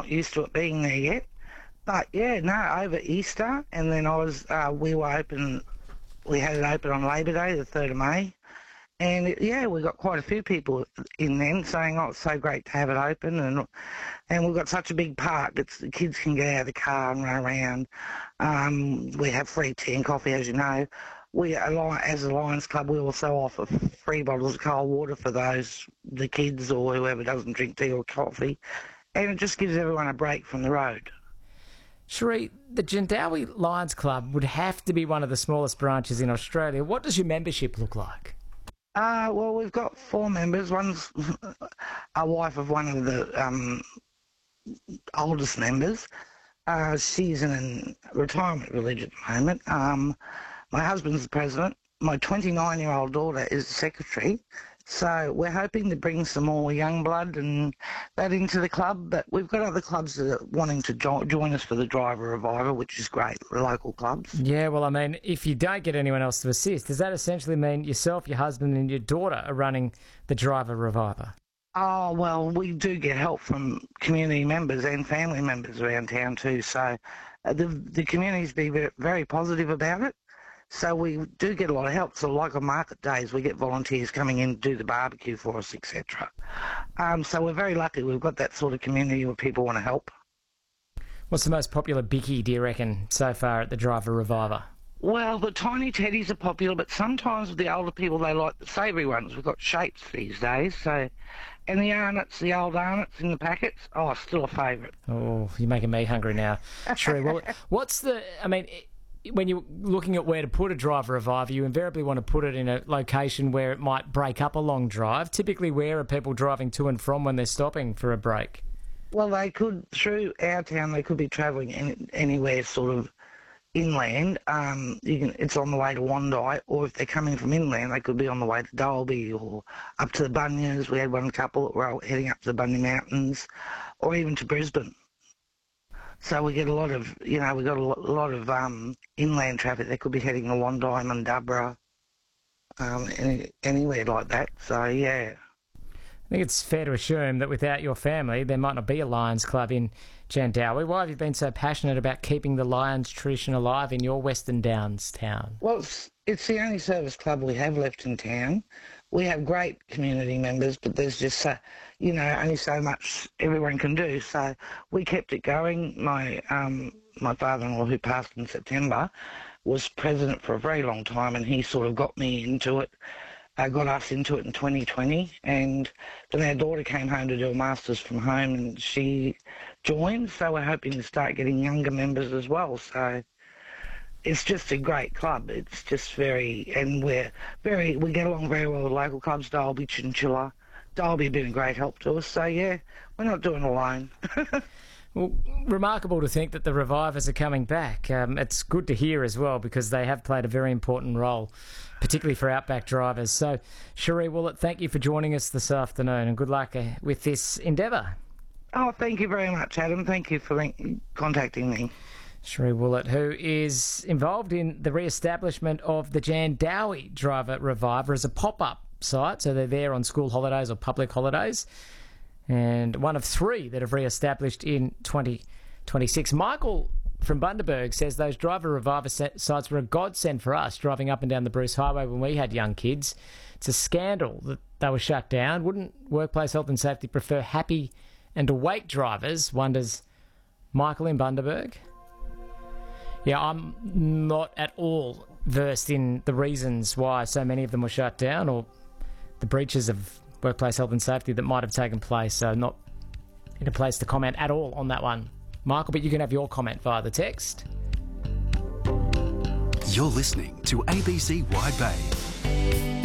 not used to it being there yet. But yeah, no, over Easter, and then we were open. We had it open on Labor Day, the 3rd of May. And yeah, we got quite a few people in then saying, "Oh, it's so great to have it open," and we've got such a big park. The kids can get out of the car and run around. We have free tea and coffee, as you know. As a Lions Club, we also offer free bottles of cold water for the kids or whoever doesn't drink tea or coffee, and it just gives everyone a break from the road. Sheree, the Jandowae Lions Club would have to be one of the smallest branches in Australia. What does your membership look like? Well, we've got 4 members. One's a wife of one of the oldest members. She's in a retirement village at the moment. My husband's the president. My 29-year-old daughter is the secretary. So we're hoping to bring some more young blood and that into the club. But we've got other clubs that are wanting to join us for the Driver Reviver, which is great, local clubs. Yeah, well, I mean, if you don't get anyone else to assist, does that essentially mean yourself, your husband and your daughter are running the Driver Reviver? Oh, well, we do get help from community members and family members around town too. So the community's been very positive about it. So we do get a lot of help. So like on market days, we get volunteers coming in to do the barbecue for us, etc. So we're very lucky. We've got that sort of community where people want to help. What's the most popular bickie, do you reckon, so far at the Driver Reviver? Well, the tiny teddies are popular, but sometimes with the older people, they like the savoury ones. We've got shapes these days. So, and the Arnott's, the old Arnott's in the packets, still a favourite. Oh, you're making me hungry now. Sure. Well, when you're looking at where to put a Driver Reviver, you invariably want to put it in a location where it might break up a long drive. Typically, where are people driving to and from when they're stopping for a break? Well, they could, through our town, they could be travelling anywhere sort of inland. It's on the way to Wondai, or if they're coming from inland, they could be on the way to Dalby or up to the Bunyas. We had one couple that were heading up to the Bunya Mountains, or even to Brisbane. So we get a lot of, we got a lot of inland traffic. They could be heading to Wondai, Mundubbera, anywhere like that. So, yeah. I think it's fair to assume that without your family, there might not be a Lions Club in Jandowae. Why have you been so passionate about keeping the Lions tradition alive in your Western Downs town? Well, it's the only service club we have left in town. We have great community members, but there's just, only so much everyone can do. So we kept it going. My father-in-law, who passed in September, was president for a very long time, and he sort of got me into it. Got us into it in 2020, and then our daughter came home to do a master's from home, and she joined. So we're hoping to start getting younger members as well. So it's just a great club. It's just we get along very well with local clubs, Dalby, Chinchilla. Dalby have been a great help to us. So yeah, we're not doing it alone. Well, remarkable to think that the Revivers are coming back. It's good to hear as well, because they have played a very important role, particularly for outback drivers. So, Sheree Willett, thank you for joining us this afternoon, and good luck with this endeavour. Oh, thank you very much, Adam. Thank you for contacting me. Sheree Willett, who is involved in the re-establishment of the Jandowae Driver Reviver as a pop-up site, so they're there on school holidays or public holidays, and one of 3 that have re-established in 2026. Michael from Bundaberg says those Driver Reviver sites were a godsend for us driving up and down the Bruce Highway when we had young kids. It's a scandal that they were shut down. Wouldn't Workplace Health and Safety prefer happy and awake drivers, wonders Michael in Bundaberg. Yeah, I'm not at all versed in the reasons why so many of them were shut down, or the breaches of workplace health and safety that might have taken place, so not in a place to comment at all on that one, Michael, but you can have your comment via the text. You're listening to ABC Wide Bay.